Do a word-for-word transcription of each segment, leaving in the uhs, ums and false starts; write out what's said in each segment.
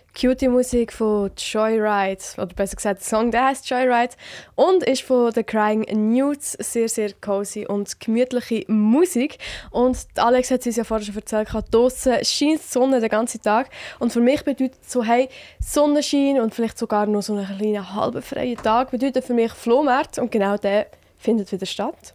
Cutie-Musik von Joyride, oder besser gesagt, der Song, der heisst Joyride und ist von The Crying Nudes. Sehr, sehr cozy und gemütliche Musik. Und Alex hat es uns ja vorher schon erzählt, draussen scheint die Sonne den ganzen Tag. Und für mich bedeutet so, hey, Sonnenschein und vielleicht sogar noch so einen kleinen halben freien Tag bedeutet für mich Flohmarkt und genau der findet wieder statt.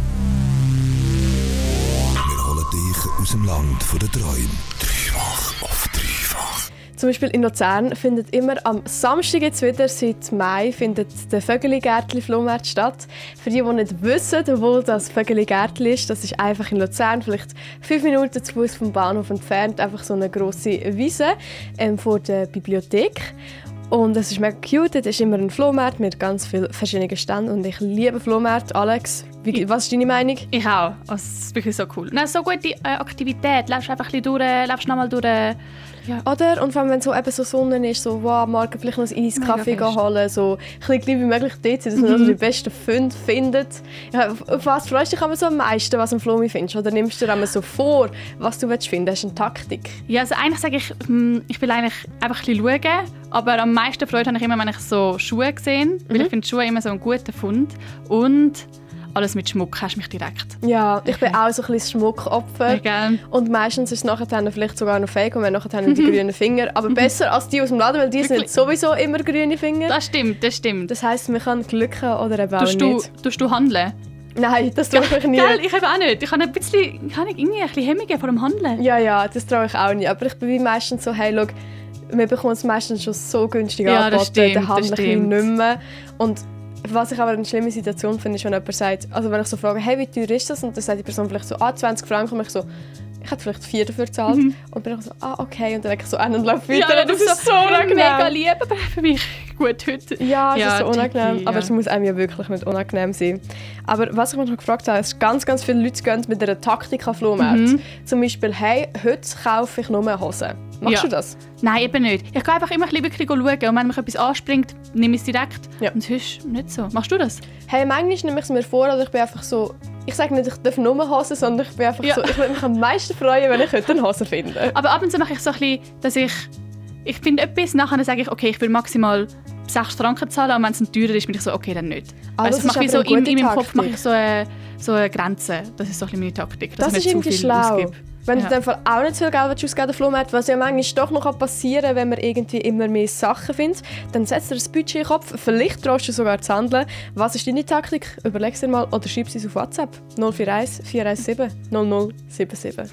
Wir holen dich aus dem Land der Träume. Dreifach auf dreifach. Zum Beispiel in Luzern findet immer am Samstag jetzt wieder, seit Mai, findet der Vögeli-Gärtli-Flohmarkt statt. Für die, die nicht wissen, wo das Vögeli-Gärtli ist, das ist einfach in Luzern, vielleicht fünf Minuten zu Fuß vom Bahnhof entfernt, einfach so eine grosse Wiese ähm, vor der Bibliothek. Und es ist mega cute, es ist immer ein Flohmarkt mit ganz vielen verschiedenen Ständen und ich liebe Flohmärkte. Alex, wie, was ist deine Meinung? Ich auch. Also, es ist wirklich so cool. Nein, so gute äh, Aktivität. Läufst einfach ein bisschen durch, läufst nochmal durch. Ja. Oder? Und wenn so eben so Sonne ist, so wow, morgen vielleicht noch ein Eiskaffee holen, so ein bisschen wie möglich dort sein, dass man Mhm. also die besten Funde findet. Ja, auf, auf was freust du dich aber so am meisten, was am Flomi findest? Oder nimmst du dir einmal so vor, was du willst finden? Hast du eine Taktik? Ja, also eigentlich sage ich, hm, ich will eigentlich einfach ein bisschen schauen, aber am meisten Freude habe ich immer, wenn ich so Schuhe sehe, weil Mhm. ich finde Schuhe immer so einen guten Fund. Und alles mit Schmuck hast du mich direkt. Ja, ich bin auch so ein bisschen Schmuckopfer. Ja, gell. Und meistens ist es nachher dann vielleicht sogar noch fake und wir haben nachher die grünen Finger. Aber besser als die aus dem Laden, weil die sind Wirklich? sowieso immer grüne Finger. Das stimmt, das stimmt. Das heisst, man kann Glück haben oder eben auch Tust du, nicht. tust du handeln? Nein, das tue ich nie. Gell, ich eben auch nicht. Ich habe ein bisschen, ich habe irgendwie ein bisschen Hemmungen vor dem Handeln. Ja, ja, das traue ich auch nicht. Aber ich bin wie meistens so, hey, schau, wir bekommen es meistens schon so günstig Ja, das angeboten, stimmt, dann handle das ich stimmt. nicht mehr. Und was ich aber eine schlimme Situation finde, ist, wenn jemand sagt, also wenn ich so frage, hey, wie teuer ist das? Und dann sagt die Person vielleicht so, ah, zwanzig Franken. Und ich so, ich hätte vielleicht vier dafür gezahlt. Mhm. Und bin ich so, ah, okay. Und dann denke ich so an und laufe weiter. Ja, Und das ist so unangenehm. mega lieb, aber für mich gut heute. Ja, es Ja, ist so unangenehm, tricky, aber ja. es muss einem ja wirklich nicht unangenehm sein. Aber was ich mich noch gefragt habe, ist, ganz, ganz viele Leute gehen mit einer Taktik an Flohmarkt. Mhm. Zum Beispiel, hey, heute kaufe ich nur Hosen. Machst Ja. du das? Nein, eben nicht. Ich gehe einfach immer ein bisschen wirklich schauen und wenn mich etwas anspringt, nehme ich es direkt. Ja. Und sonst nicht so. Machst du das? Hey, manchmal nehme ich es mir vor, oder ich bin einfach so, ich sage nicht, ich darf nur Hosen, sondern ich bin einfach Ja. so, ich würde mich am meisten freuen, wenn ich heute eine Hose finde. Aber ab und zu mache ich so ein bisschen, dass ich, ich finde etwas, nachher sage ich, okay, ich will maximal sechs Franken zahlen und wenn es ein teurer ist, bin ich so, okay, dann nicht. Ah, Also das ich mache ist wie so aber eine in, gute in meinem Kopf Taktik. mache ich so eine, so eine Grenze. Das ist so ein bisschen meine Taktik. dass Das ich ist nicht irgendwie zu viel schlau. ausgebe. Wenn Ja. du in dem Fall auch nicht so viel Geld ausgeben willst, Flohmarkt, was ja manchmal doch noch passieren kann, wenn man irgendwie immer mehr Sachen findet, dann setzt dir ein Budget in den Kopf, vielleicht traust du sogar zu handeln. Was ist deine Taktik? Überleg dir mal oder schreib es auf WhatsApp null vier eins vier eins sieben null null sieben sieben.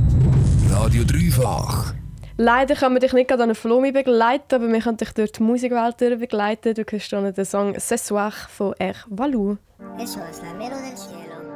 Radio Dreifach. Leider können wir dich nicht gerade an eine Flomi begleiten, aber wir können dich durch die Musikwelt durch begleiten. Du hörst hier den Song «Ce soir» von R. Valou. Eso es la mero del cielo.